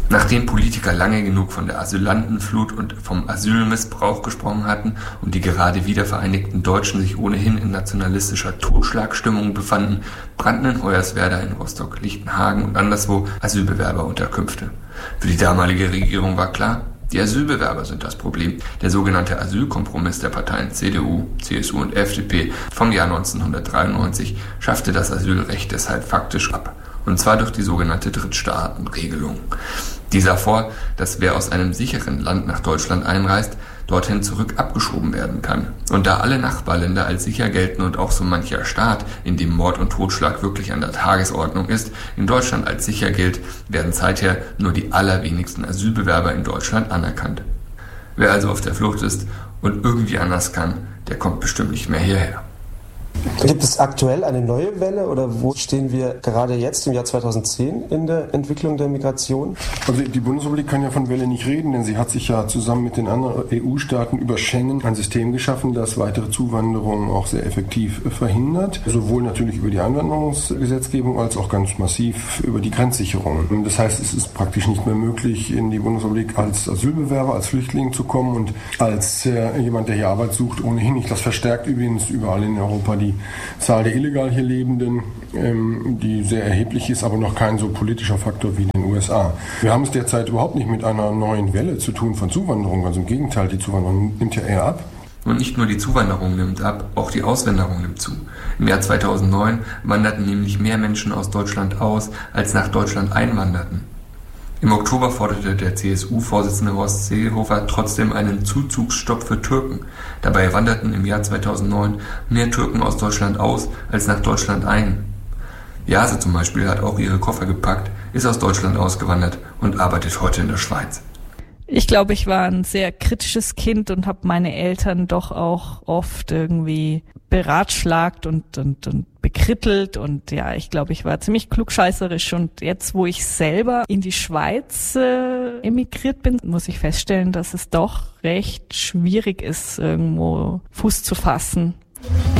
Nachdem Politiker lange genug von der Asylantenflut und vom Asylmissbrauch gesprochen hatten und die gerade wiedervereinigten Deutschen sich ohnehin in nationalistischer Totschlagstimmung befanden, brannten in Hoyerswerda, in Rostock, Lichtenhagen und anderswo Asylbewerberunterkünfte. Für die damalige Regierung war klar, die Asylbewerber sind das Problem. Der sogenannte Asylkompromiss der Parteien CDU, CSU und FDP vom Jahr 1993 schaffte das Asylrecht deshalb faktisch ab. Und zwar durch die sogenannte Drittstaatenregelung. Die sah vor, dass wer aus einem sicheren Land nach Deutschland einreist, dorthin zurück abgeschoben werden kann. Und da alle Nachbarländer als sicher gelten und auch so mancher Staat, in dem Mord und Totschlag wirklich an der Tagesordnung ist, in Deutschland als sicher gilt, werden seither nur die allerwenigsten Asylbewerber in Deutschland anerkannt. Wer also auf der Flucht ist und irgendwie anders kann, der kommt bestimmt nicht mehr hierher. Gibt es aktuell eine neue Welle oder wo stehen wir gerade jetzt im Jahr 2010 in der Entwicklung der Migration? Also die Bundesrepublik kann ja von Welle nicht reden, denn sie hat sich ja zusammen mit den anderen EU-Staaten über Schengen ein System geschaffen, das weitere Zuwanderung auch sehr effektiv verhindert. Sowohl natürlich über die Einwanderungsgesetzgebung als auch ganz massiv über die Grenzsicherung. Das heißt, es ist praktisch nicht mehr möglich, in die Bundesrepublik als Asylbewerber, als Flüchtling zu kommen und als jemand, der hier Arbeit sucht, ohnehin nicht. Das verstärkt übrigens überall in Europa die Zahl der illegal hier Lebenden, die sehr erheblich ist, aber noch kein so politischer Faktor wie in den USA. Wir haben es derzeit überhaupt nicht mit einer neuen Welle zu tun von Zuwanderung, also im Gegenteil, die Zuwanderung nimmt ja eher ab. Und nicht nur die Zuwanderung nimmt ab, auch die Auswanderung nimmt zu. Im Jahr 2009 wanderten nämlich mehr Menschen aus Deutschland aus, als nach Deutschland einwanderten. Im Oktober forderte der CSU-Vorsitzende Horst Seehofer trotzdem einen Zuzugsstopp für Türken. Dabei wanderten im Jahr 2009 mehr Türken aus Deutschland aus, als nach Deutschland ein. Jase zum Beispiel hat auch ihre Koffer gepackt, ist aus Deutschland ausgewandert und arbeitet heute in der Schweiz. Ich glaube, ich war ein sehr kritisches Kind und habe meine Eltern doch auch oft irgendwie beratschlagt und bekrittelt und ja, ich glaube, ich war ziemlich klugscheißerisch und jetzt, wo ich selber in die Schweiz emigriert bin, muss ich feststellen, dass es doch recht schwierig ist, irgendwo Fuß zu fassen.